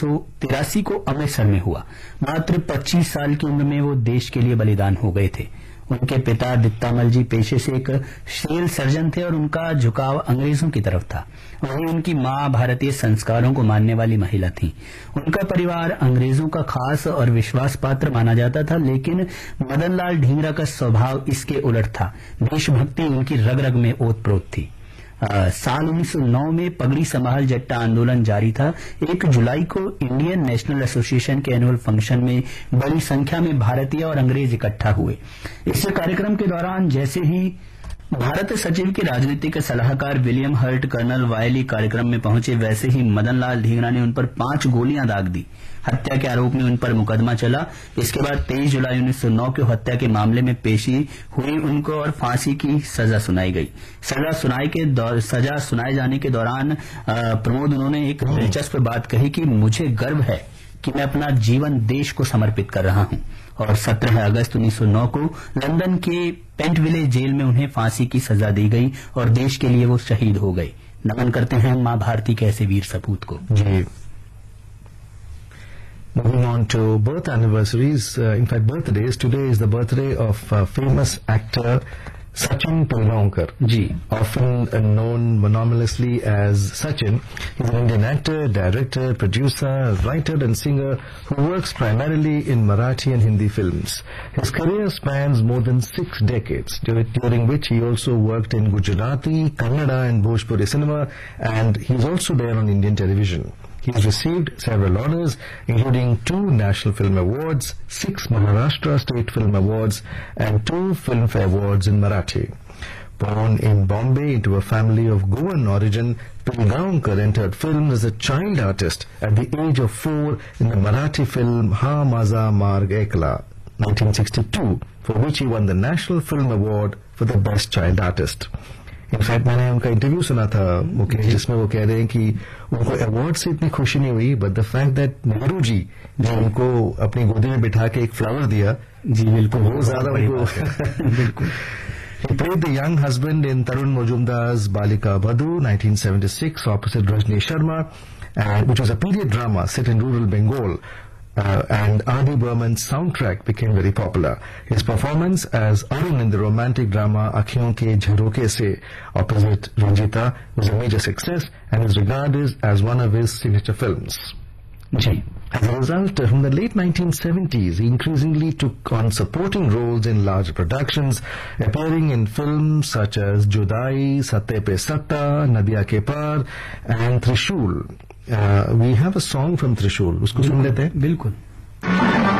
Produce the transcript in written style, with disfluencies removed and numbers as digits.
1983 को अमृतसर में हुआ। मात्र 25 साल की उम्र में वो देश के लिए बलिदान हो गए थे। उनके पिता दित्तामल जी पेशे से एक शेल सर्जन थे और उनका झुकाव अंग्रेजों की तरफ था। वहीं उनकी मां भारतीय संस्कारों को मानने वाली महिला थी। उनका परिवार अंग्रेजों का खास और विश्वास पात्र माना जाता था, लेकिन मदन लाल ढींगरा का स्वभाव इसके उलट था। देशभक्ति उनकी रग रग में ओतप्रोत थी। साल 1909 में पगड़ी संभाल जट्टा आंदोलन जारी था। 1 जुलाई को इंडियन नेशनल एसोसिएशन के एनुअल फंक्शन में बड़ी संख्या में भारतीय और अंग्रेज इकट्ठा हुए। इस कार्यक्रम के दौरान जैसे ही भारत सचिव के राजनीतिक सलाहकार विलियम हर्ट कर्नल वायली कार्यक्रम में पहुंचे, वैसे ही मदन लाल ढींगरा ने उन पर 5 गोलियां दाग दी। हत्या के आरोप में उन पर मुकदमा चला। इसके बाद 23 जुलाई 1909 को हत्या के मामले में पेशी हुई उनको और फांसी की सजा सुनाई गई। सजा सुनाए जाने के दौरान प्रमोद उन्होंने एक दिलचस्प बात कही कि मुझे गर्व है कि मैं अपना जीवन देश को समर्पित कर रहा हूं। और 17 अगस्त 1909 को लंदन के पेंटविले जेल में उन्हें फांसी की सजा दी गई और देश के लिए वो शहीद हो गए। नमन करते हैं मां भारती के ऐसे वीर सपूत को। जी। Moving on to birth anniversaries, in fact birthdays, today is the birthday of famous actor Sachin Pilgaonkar, often known monomamously as Sachin. He's an Indian actor, director, producer, writer and singer who works primarily in Marathi and Hindi films. His career spans more than 6 decades, during which he also worked in Gujarati, Kannada and Bhojpuri cinema, and he's also there on Indian television. He has received several honors, including 2 National Film Awards, 6 Maharashtra State Film Awards, and 2 Filmfare Awards in Marathi. Born in Bombay into a family of Goan origin, Pilgaonkar entered films as a child artist at the age of 4 in the Marathi film Ha Maza Marg Ekla, 1962, for which he won the National Film Award for the Best Child Artist. In fact मैंने उनका interview सुना था मुकेश, जिसमें वो कह रहे हैं कि उनको अवार्ड से इतनी खुशी नहीं हुई, but the fact that Nehru ji ने उनको अपनी गोदी में बिठा के एक फ्लावर दिया, जी बिल्कुल, वो ज्यादा उनको बिल्कुल। He played the young husband in Tarun Majumdar's Balika Badhu, 1976, opposite Rajni Sharma, which was a period drama set in rural Bengal. And R.D. Burman's soundtrack became very popular. His performance as Arun in the romantic drama Akhiyon Ke Jharoke Se opposite Ranjita was a major success and is regarded as one of his signature films. As a result, from the late 1970s, he increasingly took on supporting roles in large productions, appearing in films such as Judai, Satte Pe Satta, Nadia Ke Par, and Trishul. We have a song from Trishul. उसको सुन लेते हैं? बिल्कुल।